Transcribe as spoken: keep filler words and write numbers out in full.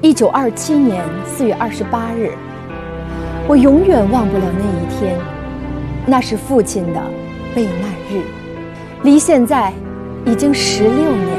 一九二七年四月二十八日，我永远忘不了那一天，那是父亲的备难日，离现在已经十六年。